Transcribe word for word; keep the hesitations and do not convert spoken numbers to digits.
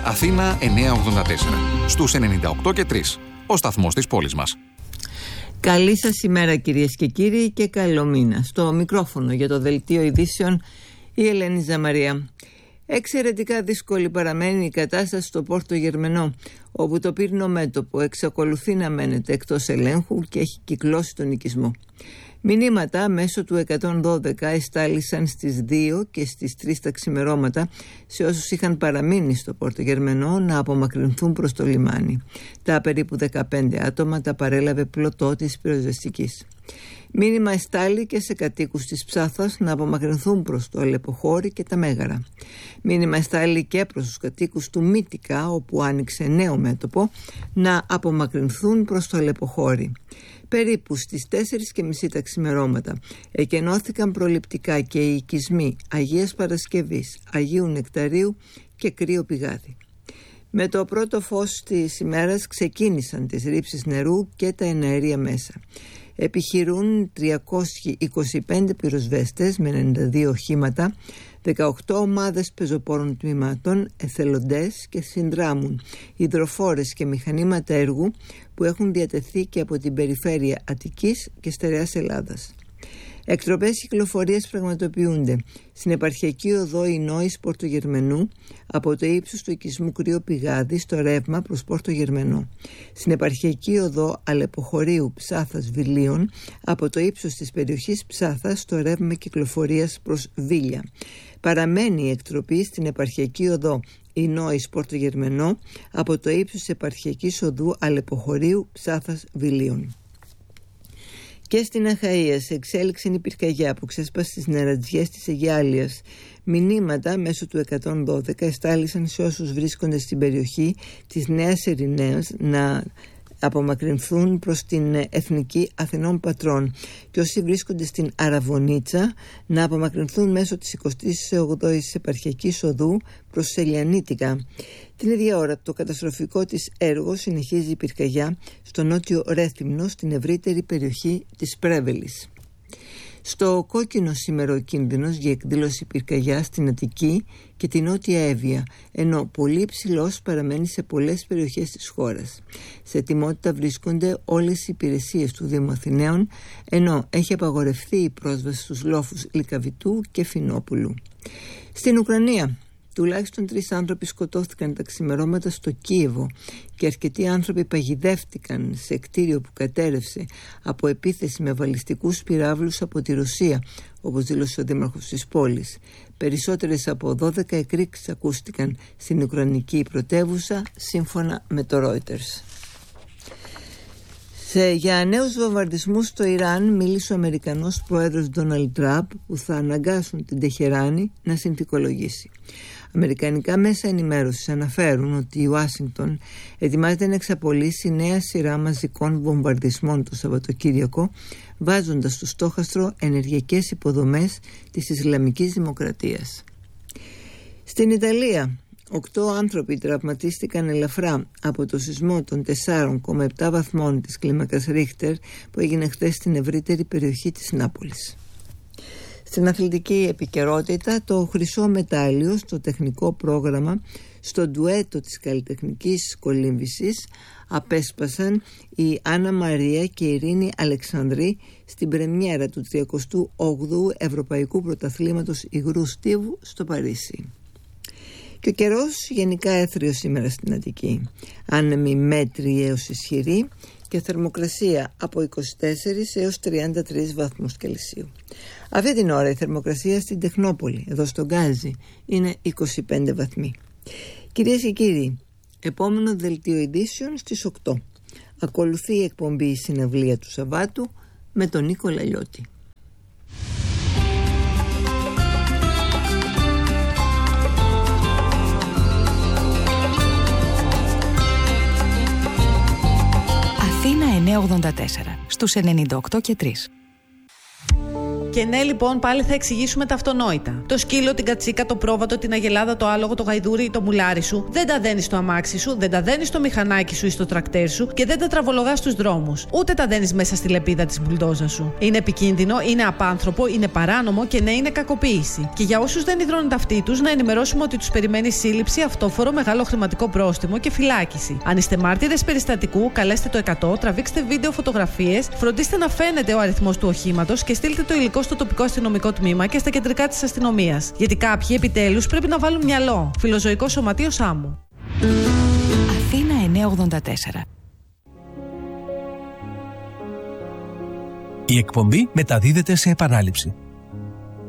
Αθήνα εννιακόσια ογδόντα τέσσερα, στους ενενήντα οκτώ και τρία, ο σταθμός της πόλης μας. Καλή σας ημέρα κυρίες και κύριοι και καλό μήνα. Στο μικρόφωνο για το Δελτίο Ειδήσεων η Ελένη Ζαμαρία. Εξαιρετικά δύσκολη παραμένει η κατάσταση στο Πόρτο Γερμενό, όπου το πύρινο μέτωπο εξακολουθεί να μένεται εκτός ελέγχου και έχει κυκλώσει τον οικισμό. Μηνύματα μέσω του εκατόν δώδεκα εστάλησαν στις δύο και στις τρεις τα ξημερώματα σε όσους είχαν παραμείνει στο Πόρτο Γερμενό να απομακρυνθούν προς το λιμάνι. Τα περίπου δεκαπέντε άτομα τα παρέλαβε πλωτό της πυροσβεστικής. Μήνυμα εστάλει και σε κατοίκους της Ψάθας να απομακρυνθούν προς το Αλεποχώρι και τα Μέγαρα. Μήνυμα εστάλει και προς τους κατοίκους του Μύτικα, όπου άνοιξε νέο μέτωπο, να απομακρυνθούν προς το Αλεποχώρι. Περίπου στις τέσσερις και μισή τα ξημερώματα εκενώθηκαν προληπτικά και οι οικισμοί Αγίας Παρασκευής, Αγίου Νεκταρίου και Κρύο Πηγάδι. Με το πρώτο φως της ημέρας ξεκίνησαν τις ρήψεις νερού και τα εναέρια μέσα. Επιχειρούν τριακόσιοι είκοσι πέντε πυροσβέστες με ενενήντα δύο οχήματα, δεκαοκτώ ομάδες πεζοπόρων τμήματων, εθελοντές και συνδράμουν υδροφόρες και μηχανήματα έργου που έχουν διατεθεί και από την περιφέρεια Αττικής και Στερεάς Ελλάδας. Εκτροπές κυκλοφορίας πραγματοποιούνται στην επαρχιακή οδό Ινόης Πόρτο Γερμενού από το ύψος του οικισμού Κρύο Πηγάδι στο ρεύμα προς Πόρτο Γερμενό, στην επαρχιακή οδό Αλεποχωρίου Ψάθας Βιλίων από το ύψος της περιοχής Ψάθας στο ρεύμα κυκλοφορίας προς Βίλια. Παραμένει η εκτροπή στην επαρχιακή οδό Ινόης Πόρτο Γερμενό από το ύψος της επαρχιακής οδού Αλεποχωρίου Ψάθας Βιλίων. Και στην Αχαΐα σε εξέλιξη η πυρκαγιά που ξέσπασε στις νερατζιές της Αιγιάλειας. Μηνύματα μέσω του εκατόν δώδεκα εστάλησαν σε όσους βρίσκονται στην περιοχή της Νέας Ερηναίας να απομακρυνθούν προς την Εθνική Αθηνών Πατρών και όσοι βρίσκονται στην Αραβωνίτσα να απομακρυνθούν μέσω της εικοστής όγδοης επαρχιακής οδού προς Ελιανίτικα. Την ίδια ώρα το καταστροφικό της έργο συνεχίζει η πυρκαγιά στο νότιο Ρέθυμνο στην ευρύτερη περιοχή της Πρέβελης. Στο κόκκινο σήμερα ο κίνδυνος για εκδήλωση πυρκαγιά στην Αττική και την Νότια Εύβοια, ενώ πολύ υψηλός παραμένει σε πολλές περιοχές της χώρας. Σε ετοιμότητα βρίσκονται όλες οι υπηρεσίες του Δήμου Αθηναίων, ενώ έχει απαγορευτεί η πρόσβαση στους λόφους Λυκαβητού και Φινόπουλου. Στην Ουκρανία, τουλάχιστον τρεις άνθρωποι σκοτώθηκαν τα ξημερώματα στο Κίεβο και αρκετοί άνθρωποι παγιδεύτηκαν σε κτίριο που κατέρευσε από επίθεση με βαλιστικούς πυράβλους από τη Ρωσία, όπως δήλωσε ο δήμαρχος της πόλης. Περισσότερες από δώδεκα εκρήξεις ακούστηκαν στην Ουκρανική πρωτεύουσα, σύμφωνα με το Reuters. Σε, για νέους βομβαρδισμούς στο Ιράν μίλησε ο Αμερικανός πρόεδρος Ντόναλντ Τραμπ που θα αναγκάσουν την Τεχεράνη να συνθηκολογήσει. Αμερικανικά μέσα ενημέρωσης αναφέρουν ότι η Ουάσιγκτον ετοιμάζεται να εξαπολύσει νέα σειρά μαζικών βομβαρδισμών το Σαββατοκύριακο, βάζοντας στο στόχαστρο ενεργειακές υποδομές της Ισλαμικής Δημοκρατίας. Στην Ιταλία, οκτώ άνθρωποι τραυματίστηκαν ελαφρά από το σεισμό των τέσσερα κόμμα επτά βαθμών της κλίμακας Ρίχτερ που έγινε χθες στην ευρύτερη περιοχή της Νάπολης. Στην αθλητική επικαιρότητα, το χρυσό μετάλλιο στο τεχνικό πρόγραμμα στο ντουέτο της καλλιτεχνικής κολύμβησης απέσπασαν η Άννα Μαρία και η Ειρήνη Αλεξανδρή στην πρεμιέρα του τριακοστού όγδοου Ευρωπαϊκού Πρωταθλήματος Υγρού Στίβου στο Παρίσι. Και ο καιρός γενικά έθριος σήμερα στην Αττική. Άνεμοι μέτριοι έως ισχυροί και θερμοκρασία από είκοσι τέσσερις έως τριάντα τρεις βαθμούς Κελσίου. Αυτή την ώρα η θερμοκρασία στην Τεχνόπολη, εδώ στον Γκάζι, είναι είκοσι πέντε βαθμοί. Κυρίες και κύριοι, επόμενο δελτίο ειδήσεων στις οκτώ. Ακολουθεί η εκπομπή «Η Συναυλία του Σαββάτου» με τον Νίκο Λαλιώτη. Αθήνα εννιακόσια ογδόντα τέσσερα στους ενενήντα οκτώ και τρία. Και ναι, λοιπόν, πάλι θα εξηγήσουμε τα αυτονόητα. Το σκύλο, την κατσίκα, το πρόβατο, την αγελάδα, το άλογο, το γαϊδούρι ή το μουλάρι σου δεν τα δένεις στο αμάξι σου, δεν τα δένεις στο μηχανάκι σου ή στο τρακτέρ σου και δεν τα τραβολογάς στους δρόμους. Ούτε τα δένεις μέσα στη λεπίδα της μπουλντόζα σου. Είναι επικίνδυνο, είναι απάνθρωπο, είναι παράνομο και ναι, είναι κακοποίηση. Και για όσους δεν υδρώνουν τα αυτή τους, να ενημερώσουμε ότι τους περιμένει σύλληψη, αυτόφορο, μεγάλο χρηματικό πρόστιμο και φυλάκιση. Αν είστε μάρτυρες περιστατικού, καλέστε το εκατό, τραβήξτε βίντεο, φωτογραφίες, φροντίστε να φαίνεται ο αριθμός του οχήματος και στείλτε το υλικό στο τοπικό αστυνομικό τμήμα και στα κεντρικά της αστυνομίας. Γιατί κάποιοι επιτέλους πρέπει να βάλουν μυαλό. Φιλοζωικό Σωματείο Σάμου. Αθήνα εννιακόσια ογδόντα τέσσερα. Η εκπομπή μεταδίδεται σε επανάληψη.